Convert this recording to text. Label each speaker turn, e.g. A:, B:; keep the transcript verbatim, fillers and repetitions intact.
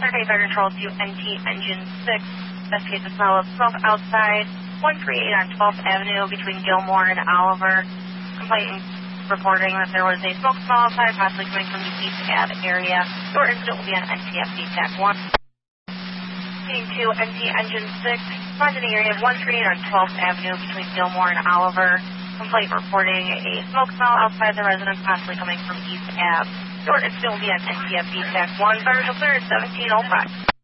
A: Saturday Fire Control to N T Engine six. Investigate the smell of smoke outside one thirty-eight on twelfth Avenue between Gilmore and Oliver. Complainant reporting that there was a smoke smell outside, possibly coming from the East Ave area. Your incident will be on N T F D TAC one. Speaking to N T Engine six, find in the area of one thirty-eight on twelfth Avenue between Gilmore and Oliver. Complaint reporting a smoke smell outside the residence, possibly coming from East Ave. Your incident will be on N T F D TAC one. Fire clear at seventeen oh five.